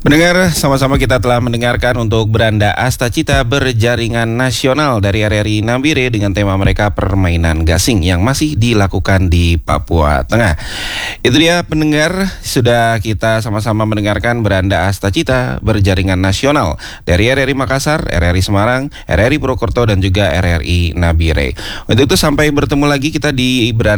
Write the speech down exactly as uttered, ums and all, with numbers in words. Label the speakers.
Speaker 1: Mendengar, sama-sama kita telah mendengarkan untuk Beranda Astacita berjaringan nasional dari R R I Nabire dengan tema mereka permainan gasing yang masih dilakukan di Papua Tengah. Itu dia pendengar, sudah kita sama-sama mendengarkan Beranda Astacita berjaringan nasional dari R R I Makassar, R R I Semarang, R R I Purwokerto dan juga R R I Nabire. Untuk itu sampai bertemu lagi kita di Beranda